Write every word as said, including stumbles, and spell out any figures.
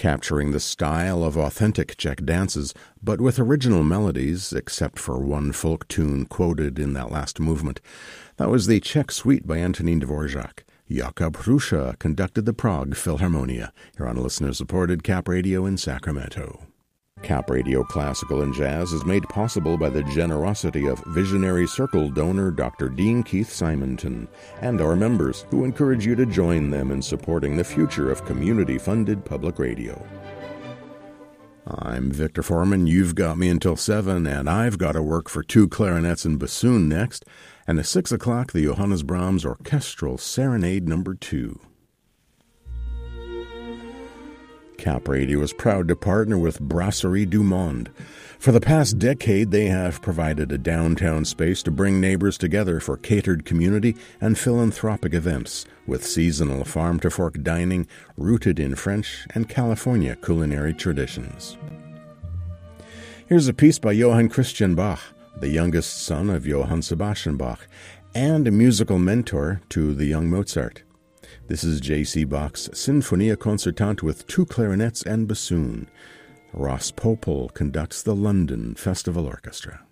capturing the style of authentic Czech dances, but with original melodies, except for one folk tune quoted in that last movement. That was the Czech Suite by Antonín Dvorak. Jakub Hruša conducted the Prague Philharmonia, here on listener-supported Cap Radio in Sacramento. Cap Radio Classical and Jazz is made possible by the generosity of Visionary Circle donor Doctor Dean Keith Simonton and our members, who encourage you to join them in supporting the future of community-funded public radio. I'm Victor Foreman. You've got me until seven, and I've got to work for two clarinets and bassoon next, and at six o'clock, the Johannes Brahms Orchestral Serenade Number two. Cap Radio is proud to partner with Brasserie du Monde. For the past decade, they have provided a downtown space to bring neighbors together for catered community and philanthropic events, with seasonal farm-to-fork dining rooted in French and California culinary traditions. Here's a piece by Johann Christian Bach, the youngest son of Johann Sebastian Bach, and a musical mentor to the young Mozart. This is J C. Bach's Sinfonia Concertante with two clarinets and bassoon. Ross Popel conducts the London Festival Orchestra.